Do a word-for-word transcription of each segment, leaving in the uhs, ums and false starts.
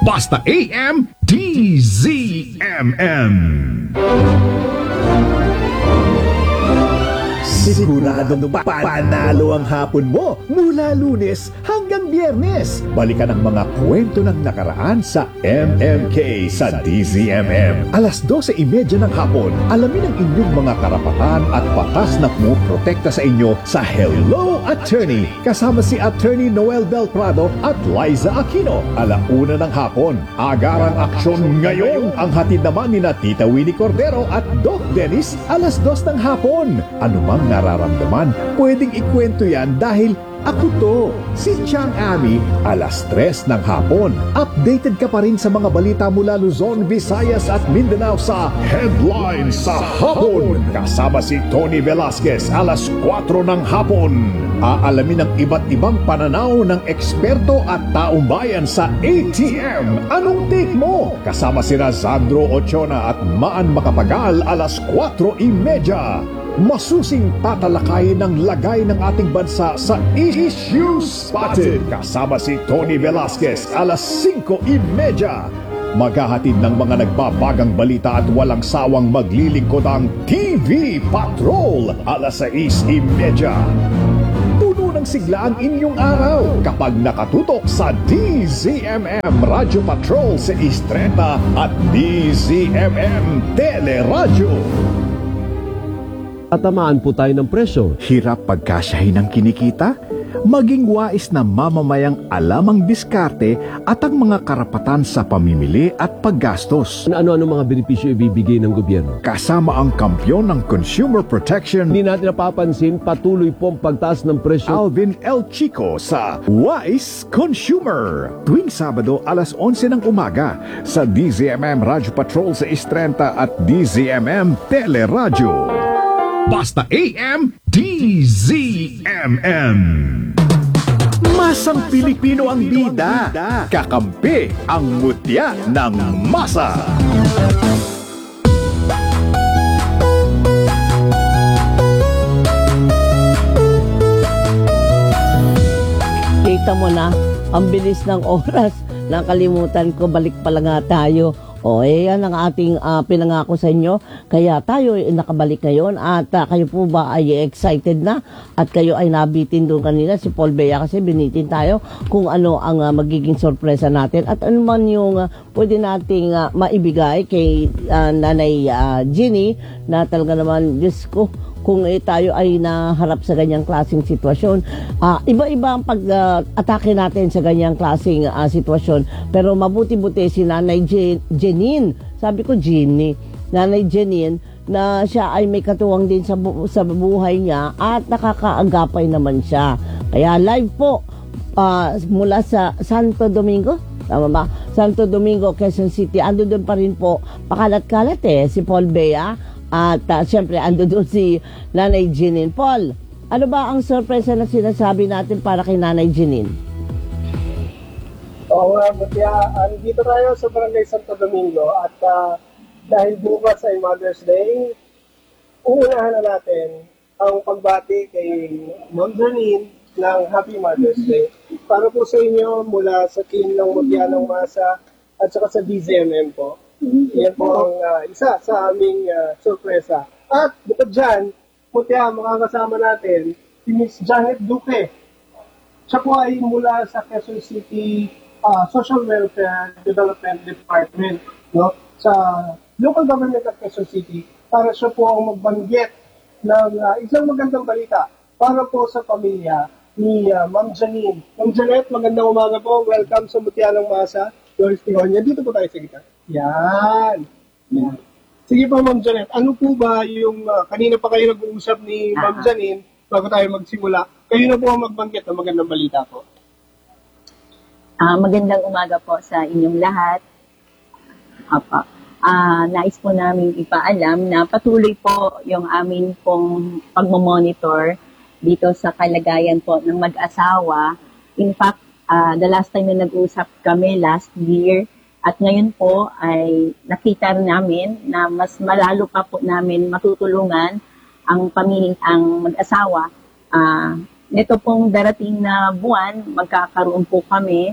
Basta A M D Z M M. Siguradong panalo ang hapon mo mula Lunes hanggang Biyernes. Balikan ang mga kwento ng nakaraan sa M M K sa D Z M M. Alas dose trenta ng hapon, alamin ang inyong mga karapatan at batas na pumoprotekta sa inyo sa Hello Attorney. Kasama si Attorney Noel Del Prado at Liza Aquino. Alauna ng hapon, agarang aksyon ngayon. Ang hatid naman ni na Tita Winnie Cordero at Doc Dennis alas dos ng hapon. Anumang nararamdaman, pwedeng ikwento yan dahil ako to, si Chang Ami, alas tres ng hapon. Updated ka pa rin sa mga balita mula Luzon, Visayas at Mindanao sa Headline sa Hapon. Kasama si Tony Velasquez, alas kwatro ng hapon. Aalamin ang iba't ibang pananaw ng eksperto at taong bayan sa A T M. Anong take mo? Kasama si Razandro Ochona at Maan Makapagal, alas kwatro trenta. Masusing tatalakayin ng lagay ng ating bansa sa Issues Spotted. Kasama si Tony Velasquez, alas singko trenta. Maghahatid ng mga nagbabagang balita at walang sawang maglilingkod ang T V Patrol, alas sais trenta. Puno ng sigla ang inyong araw kapag nakatutok sa D Z M M Radio Patrol sa sais trenta at D Z M M Teleradyo. Tatamaan po tayo ng presyo. Hirap pagkasyahin ang kinikita? Maging wais na mamamayang alam ang diskarte at ang mga karapatan sa pamimili at paggastos. Ano-ano mga benepisyo ibibigay ng gobyerno? Kasama ang kampyon ng Consumer Protection, Hindi natin napapansin, patuloy po ang pagtaas ng presyo. Alvin L. Chico sa Wise Consumer. Tuwing Sabado, alas onse ng umaga sa D Z M M Radio Patrol sa sais trenta at D Z M M Teleradyo. Basta A M D Z M M. Masang Pilipino ang bida. Kakampi ang mutya ng masa. Kita mo na, ang bilis ng oras. Nakalimutan ko, balik pala nga tayo. O, eh, yan ang ating uh, pinangako sa inyo. Kaya tayo ay nakabalik ngayon at uh, kayo po ba ay excited na? At kayo ay nabitin doon kanina, si Paul Bea kasi binitin tayo kung ano ang uh, magiging sorpresa natin. At ano man yung uh, pwede nating uh, maibigay kay uh, Nanay uh, Ginny na talaga naman, Diyos ko, kung eh, tayo ay naharap sa ganyang klaseng sitwasyon. Uh, iba-iba ang pag-atake uh, natin sa ganyang klaseng uh, sitwasyon. Pero mabuti-buti si Nanay Je- Jenine, sabi ko Ginny, Nanay Jenine, na siya ay may katuwang din sa, bu- sa buhay niya at nakakaagapay naman siya. Kaya live po uh, mula sa Santo Domingo, tama ba? Santo Domingo, Quezon City. Ando doon pa rin po, pakalat-kalat eh, si Paul Bea. At uh, siyempre, ando doon si Nanay Jenine. Paul, ano ba ang sorpresa na sinasabi natin para kay Nanay Jenine? Oo nga, Butya. Andito tayo sa Barangay Santo Domingo at uh, dahil bukas ay Mother's Day, uunahan na natin ang pagbati kay Ma'am Janine ng Happy Mother's Day. Para po sa inyo mula sa team ng Mutya ng Masa at saka sa D Z M M po. Yan po ang uh, isa sa aming uh, sorpresa. At bukod dyan, Mutya, makakasama natin si Miss Janet Duque. Siya po ay mula sa Quezon City uh, Social Welfare Development Department, no? Sa local government of Quezon City, para siya po ang magbanggit ng uh, isang magandang balita para po sa pamilya ni uh, Ma'am Janine. Ma'am Janet, magandang umaga po. Welcome sa Mutya ng Masa. Doris Tihonia. Dito po tayo sa gitna. Yan. Yan. Sige po, Ma'am Janet. Ano po ba yung, uh, kanina pa kayo nag-uusap ni Ma'am Janine bago tayo magsimula. Kayo na po ang magbanggit ng magandang balita po. Uh, magandang umaga po sa inyong lahat. Apa. Uh, nais po namin ipaalam na patuloy po yung amin pong pagmamonitor dito sa kalagayan po ng mag-asawa. In fact, uh, the last time na nag-usap kami last year, at ngayon po ay nakita namin na mas malalo pa po namin matutulungan ang pamilya, ang mag-asawa. Uh, nito pong darating na buwan, magkakaroon po kami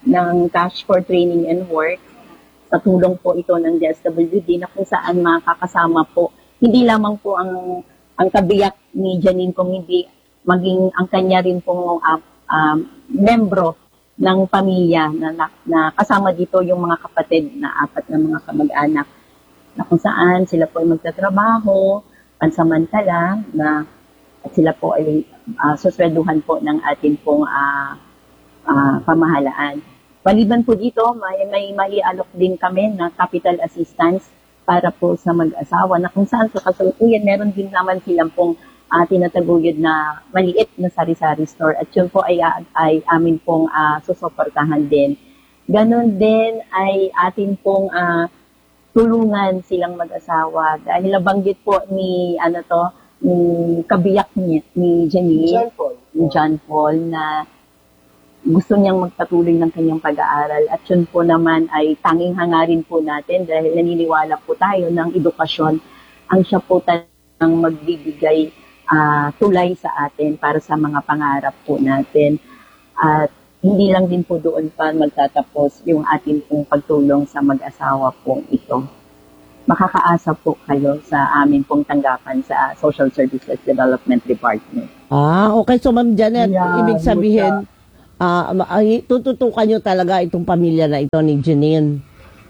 ng Cash for Training and Work. Sa tulong po ito ng D S W D na kung saan makakasama po, hindi lamang po ang ang kabiyak ni Janine, kung hindi maging ang kanya rin pong uh, uh, membro ng pamilya na, na, na kasama dito yung mga kapatid na apat na mga kamag-anak na kung saan sila po ay magtatrabaho, pansamantala na at sila po ay uh, susweduhan po ng atin pong uh, uh, pamahalaan. Maliban po dito, may, may maialok din kami na capital assistance para po sa mag-asawa na kung saan sa kasalukuyan meron din naman silang pong uh, tinataguyod na maliit na sari-sari store at yun po ay, ay amin pong uh, susuportahan din. Ganon din ay atin pong uh, tulungan silang mag-asawa dahil nabanggit po ni ano to ni kabiyak niya ni Janine, John Paul. ni John Paul na gusto niyang magpatuloy ng kanyang pag-aaral at yun po naman ay tanging hangarin po natin dahil naniniwala po tayo ng edukasyon ang siya po talagang magbibigay uh, tulay sa atin para sa mga pangarap po natin at hindi lang din po doon pa magtatapos yung ating pong pagtulong sa mag-asawa po ito. Makakaasa po kayo sa amin pong tanggapan sa Social Services Development Department. Ah, okay. So, Ma'am Janet, Yeah, ibig sabihin, ah uh, tututukan nyo talaga itong pamilya na ito ni Janine.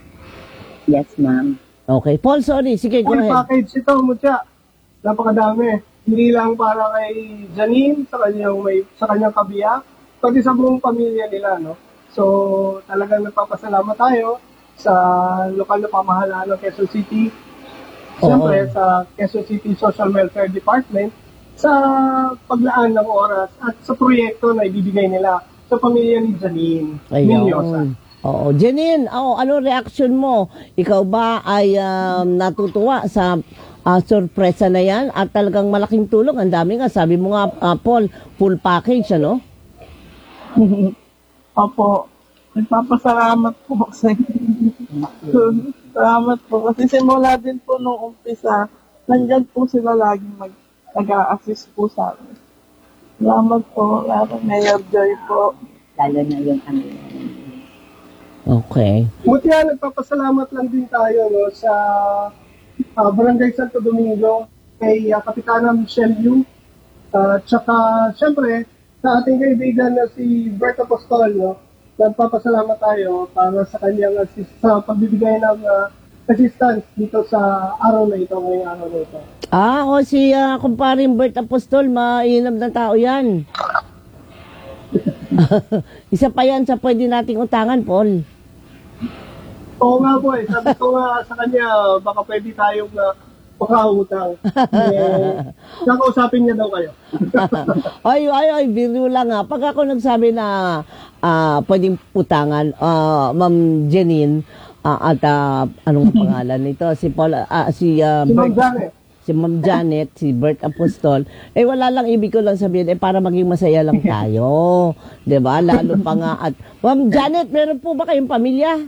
Yes, ma'am. Okay. Paul, sorry. Sige, go Full ahead. package ito, Mutya. Napakadami. Hindi lang para kay Janine, sa kanyang, may, sa kanyang kabiyak, pati sa buong pamilya nila, no? So, talagang nagpapasalamat tayo sa lokal na pamahalaan ng Quezon City, siyempre Oo. sa Quezon City Social Welfare Department, sa paglaan ng oras at sa proyekto na ibibigay nila sa pamilya ni Janine Minyosa. Ayun. Oo. Janine, oh, ano reaction mo? Ikaw ba ay um, natutuwa sa uh, sorpresa na yan at talagang malaking tulong? Ang dami nga, sabi mo nga, uh, Paul, full package, ano? Opo. Nagpapasalamat po sa inyo. Salamat po. Kasi simula din po nung umpisa, nandyan po sila laging mag nag-a-assist po sa amin. Salamat po. Lalo Mayor Joy po. Lalo na yung ano. Okay. Mutya, nagpapasalamat lang din tayo no, sa uh, Barangay Santo Domingo, kay uh, Kapitana Michelle Yu, uh, tsaka siyempre sa ating kaibigan na si Bert Apostol, no, nagpapasalamat tayo para sa kanyang assist, sa pagbibigay ng uh, assistance dito sa araw na ito, ngayong araw na ito. Ah, o si uh, kumparing Bert Apostol, mainam na tao yan. Isa pa yan sa pwede nating utangan, Paul. Oo nga po eh, sabi ko nga sa kanya, baka pwede tayong uh, makautang. Eh, nakausapin niya daw kayo. ay, ay, ay, biro lang ha. Pag ako nagsabi na uh, pwedeng utangan, uh, Ma'am Janine, uh, at uh, anong pangalan nito? Si Paul, uh, si, uh, Si Ma'am Bert, Janet. si Ma'am Janet, si Bert Apostol, eh wala lang, ibig ko lang sabihin, eh para maging masaya lang tayo. Diba? Lalo pa nga at, Ma'am Janet, meron po ba kayong pamilya?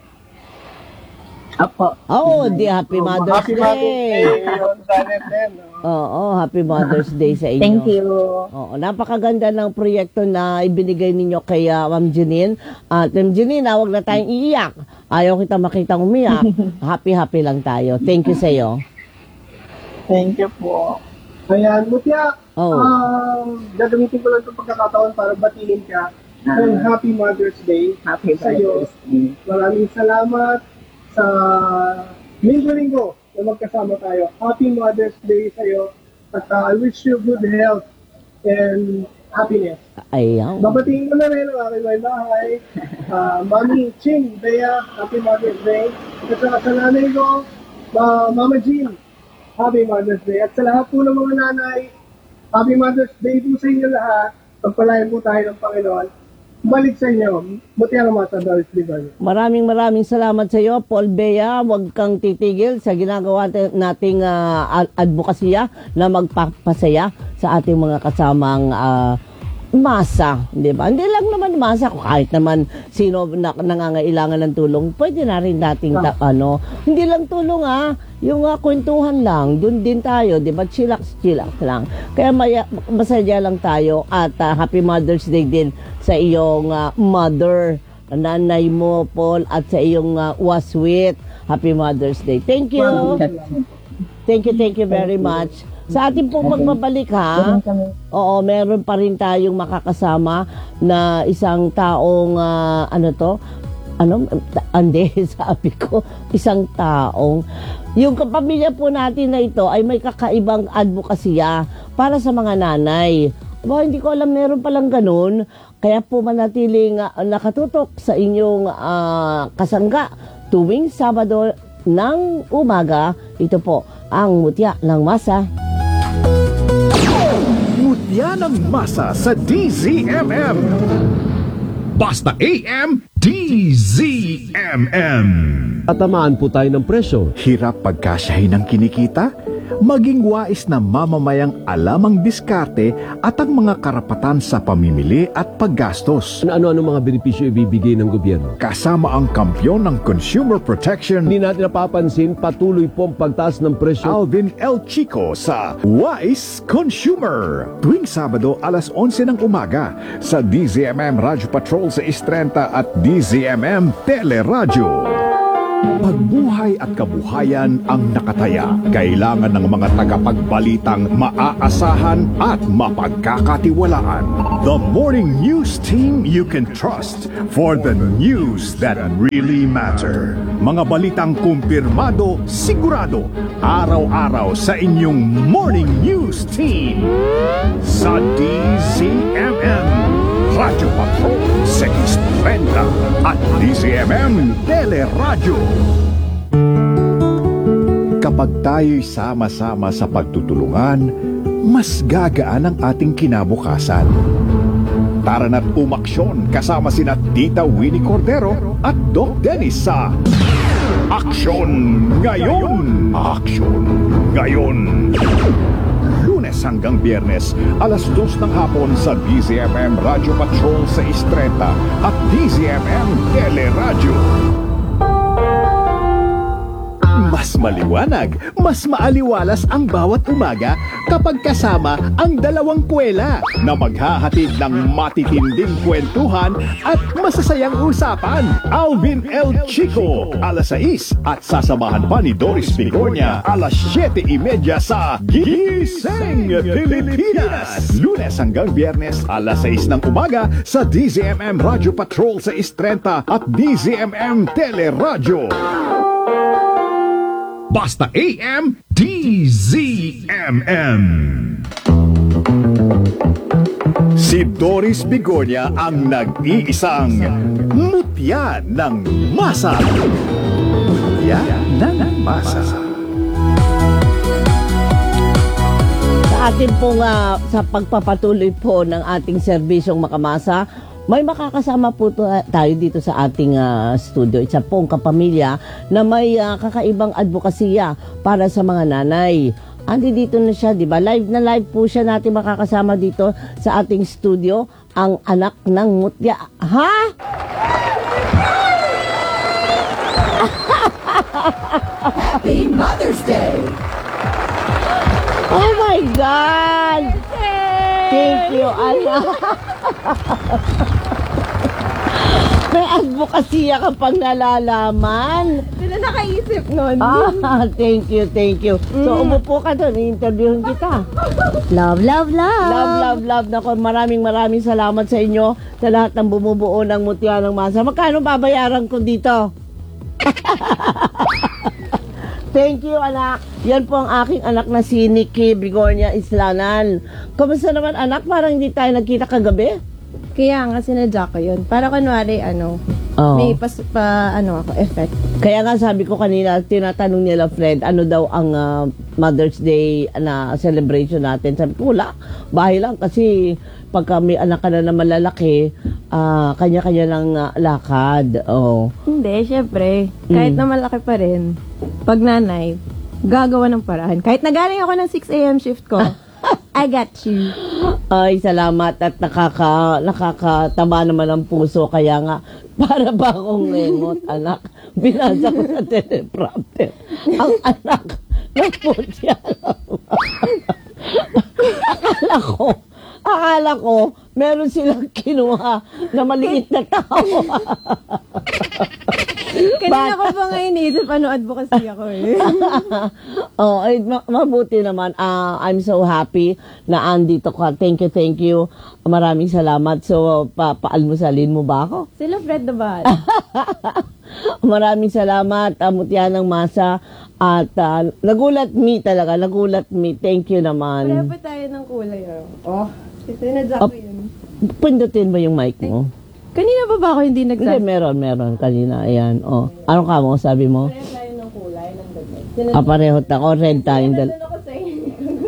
Apo. Oh, di Happy Mother's Happy Mother's Day, Day. Ma'am Janet din. no? Oo, Happy Mother's Day sa inyo. Thank you. Oo, napakaganda ng proyekto na ibinigay ninyo kay uh, Ma'am Janine. At Ma'am Janine, ah, huwag na tayong iiyak. Ayaw kita makitang umiyak. Happy-happy lang tayo. Thank you sa iyo. Thank you po. Ayan, Mutya, Oh. um, gagamitin ko lang itong pagkakataon para batiin ka ng Happy Mother's Day. Happy sa iyo. Mother's Day. Maraming salamat sa linggo-linggo na magkasama tayo. Happy Mother's Day sa iyo. At uh, I wish you good health and happiness. Ayan. Babatiin ko na rin ang aking may bahay. Uh, Mami Ching, Bea, Happy Mother's Day. At saka sa nanay ko, uh, Mama Jean, Happy Mother's Day. At sa lahat po ng mga nanay, Happy Mother's Day po sa inyo lahat. Pagpalayan po tayo ng Panginoon. Balik sa inyo. Buti ang mga sa Liban. Maraming maraming salamat sa iyo, Paul Bea. Huwag kang titigil sa ginagawa te- nating uh, ad- advokasya na magpapasaya sa ating mga kasamang uh, masa, di ba? Hindi lang naman masa, kung kahit naman sino na, nangangailangan ng tulong, pwede na rin nating ta- ano, hindi lang tulong ah, yung uh, kwentuhan lang, dun din tayo, di ba? Chillax, chillax lang. Kaya maya, masaya lang tayo at uh, Happy Mother's Day din sa iyong uh, mother nanay mo, Paul, at sa iyong uh, waswit. Happy Mother's Day. Thank you. Thank you, thank you very much. Sa ating pong pagbabalik ha, oo, meron pa rin tayong makakasama na isang taong, uh, ano to, ano, ande, sabi ko, isang taong, yung kapamilya po natin na ito ay may kakaibang advokasya para sa mga nanay. Ba, hindi ko alam, meron palang ganun, kaya po manatiling uh, nakatutok sa inyong uh, kasangga tuwing Sabado ng umaga. Ito po ang Mutya ng Masa. Mutya ng Masa sa D Z M M. Basta A M, D Z M M. Tatamaan po tayo ng presyo. Hirap pagkasyahin ng kinikita? Maging wais na mamamayang alam ang diskarte at ang mga karapatan sa pamimili at paggastos. Ano-ano mga benepisyo ibibigay ng gobyerno? Kasama ang kampyon ng Consumer Protection, Hindi natin napapansin, patuloy po ang pagtaas ng presyo. Alvin L. Chico sa Wise Consumer. Tuwing Sabado alas onse ng umaga sa D Z M M Radio Patrol sa Istrenta at D Z M M Teleradyo. Pagbuhay at kabuhayan ang nakataya. Kailangan ng mga tagapagbalitang maaasahan at mapagkakatiwalaan. The morning news team you can trust for the news that really matter. Mga balitang kumpirmado, sigurado, araw-araw sa inyong morning news team. Sa D Z M M Radio Patrol sa Istrenta at D Z M M Teleradyo. Kapag tayo'y sama-sama sa pagtutulungan, mas gagaan ang ating kinabukasan. Tara na't umaksyon kasama sina Tita Winnie Cordero at Doc Dennis sa Aksyon Ngayon! Aksyon Ngayon! Lunes hanggang Biyernes, alas dos ng hapon sa D Z M M Radio Patrol sa Istreta at D Z M M Teleradyo. Mas maliwanag, mas maaliwalas ang bawat umaga kapag kasama ang dalawang kwela na maghahatid ng matitinding kwentuhan at masasayang usapan. Alvin L. Chico, alas sais at sasamahan pa ni Doris Bigornia, alas siyete y media sa Gising Pilipinas. Lunes hanggang Biyernes, alas sais ng umaga sa D Z M M Radio Patrol sa Istrenta at D Z M M Teleradyo. Basta A M, D Z M M. Si Doris Bigornia ang nag-iisang Mutya ng Masa. Mutya ng Masa. Sa atin pong uh, sa pagpapatuloy po ng ating serbisyong makamasa, may makakasama po to, uh, tayo dito sa ating uh, studio. Isa pong kapamilya na may uh, kakaibang advokasya para sa mga nanay. Andi dito na siya, di ba? Live na live po siya, natin makakasama dito sa ating studio, ang anak ng Mutya. Ha? Happy Mother's Day! Oh my God! Thank you, anak. May advokasya ka pang nalalaman. Sila nakaisip nun. Ah, thank you, thank you. So, Mm. umupo ka doon, i-interviewin kita. Love, love, love. Love, love, love. Nako, maraming maraming salamat sa inyo, sa lahat ng bumubuo ng Mutya ng Masa. Magkano babayaran ko dito? Thank you, anak. Yan po ang aking anak na si Nikki Bigornia Islanan. Kamusta naman, anak? Parang hindi tayo nagkita kagabi. Kaya nga, sinadya ko yun. Para kunwari, ano, Oo. may pas, pa, ano ako, effect. Kaya nga sabi ko kanina, tinatanong nila, Fred, ano daw ang uh, Mother's Day na celebration natin. Sabi ko, wala. Bahay lang kasi pagka may anak ka na na malalaki, uh, kanya-kanya lang uh, lakad. Oh. Hindi, syempre, kahit Mm. na malaki pa rin, pag nanay, gagawa ng paraan. Kahit nagaling ako ng six a.m. shift ko, I got you. Ay, salamat at nakaka, nakakatama naman ang puso. Kaya nga, para ba akong ngengot, anak? Binasa ko sa teleprompter. Ang anak ng Mutya. Akala ko, akala ko, meron silang kinuha na maliit na tao. Kanina ko pa nga iniisip, ano advocacy ako eh. Oh, ay, ma- mabuti naman. Ah, I'm so happy na andito ka. Thank you, thank you. Maraming salamat. So, pa paalmusalin mo ba ako? Sila Fred the Bal. Maraming salamat, uh, Mutya ng Masa. At ah, nagulat me talaga, nagulat me. Thank you naman. Pareho pa tayo ng kulay. Oh, oh sinadya ko Up. yun. Pindutin mo yung mic mo. Kanina pa ba ako hindi Hindi, nagsabi? meron, meron. Kanina, ayan. Oh. Ano ka mo, sabi mo? Pareho tayo ng kulay ng damit. Ah, pareho tayo. Red tayong dal- Sinadya ako sa inyo.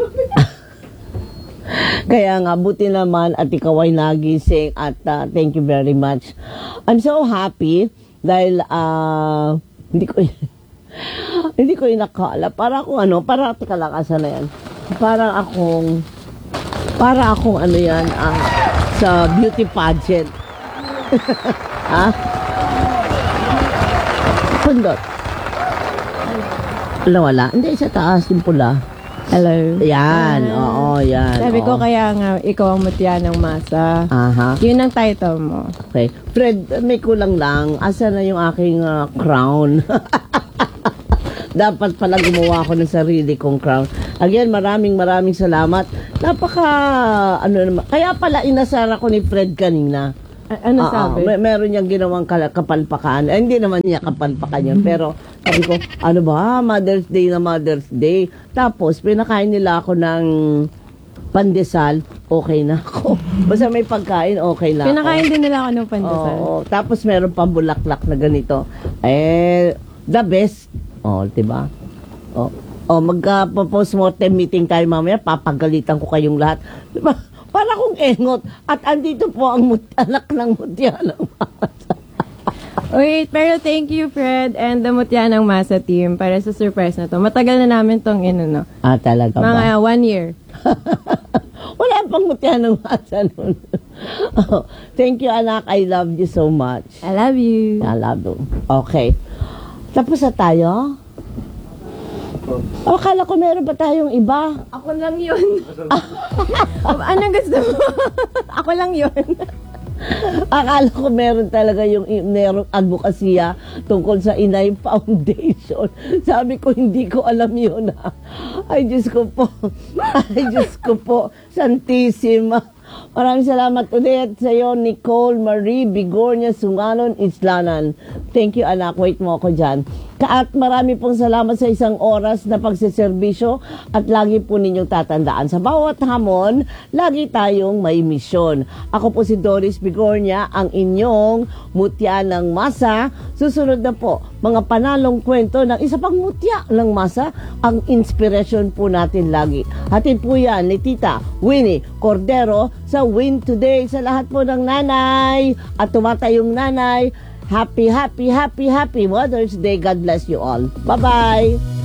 Kaya nga, buti naman at ikaw ay nagising at uh, thank you very much. I'm so happy dahil uh, hindi ko hindi ko inakala. Para akong ano, para tika lang, asa na yan. Para akong para akong ano yan, uh, sa beauty pageant. Ha? Pundot. Wala, wala. Hindi, sa taas, yung pula. Hello. Yan, oo, yan. Sabi ko oo. kaya nga, ikaw ang mutya ng masa. Aha. Yun ang title mo. Okay. Fred, may kulang lang. Asa na yung aking uh, crown? Dapat pala gumawa ako ng sarili kong crown. Again, maraming maraming salamat. Napaka, ano naman. Kaya pala inasar ako ni Fred kanina. A- ano Oo, sabi? may, meron niyang ginawang kala- kapalpakan. Eh, hindi naman niya kapalpakan yun. Pero sabi ko, ano ba, Mother's Day na Mother's Day. Tapos, pinakain nila ako ng pandesal, okay na ako. Basta may pagkain, okay na Pinakain ako. din nila ako ng pandesal. Oo, tapos meron pang bulaklak na ganito. Eh, the best. Oh, diba? Oh, oh magka-postmortem meeting tayo mamaya, papagalitan ko kayong lahat. Diba? Para kong engot. At andito po ang mut- anak ng mutya ng masa. Wait, pero thank you, Fred, and the Mutya ng Masa team para sa surprise na to. Matagal na namin tong inano. Ah, talaga ba? Mga one year. Wala pang mutya ng masa nun. Oh, thank you, anak. I love you so much. I love you. I love you. Okay. Tapos na tayo? Oh, akala ko meron pa tayong iba. Ako lang yun. Anong gusto mo? Ako lang yun. Akala ko meron talaga yung merong advokasya tungkol sa Inay Foundation. Sabi ko, hindi ko alam yun. Ha? Ay, Diyos ko po. Ay, Diyos ko po. Santissima. Maraming salamat ulit sa iyo, Nicole Marie Bigornia Sunganon Islanan. Thank you, anak. Wait mo ako dyan. Kaat marami pong salamat sa isang oras na pagsiservisyo at lagi po ninyong tatandaan. Sa bawat hamon, lagi tayong may misyon. Ako po si Doris Bigornia, ang inyong mutya ng masa. Susunod na po, mga panalong kwento ng isa pang mutya ng masa, ang inspiration po natin lagi. Hatid po yan ni Tita Winnie Cordero sa Win Today sa lahat po ng nanay at tumatayong nanay. Happy, happy, happy, happy Mother's Day. God bless you all. Bye-bye.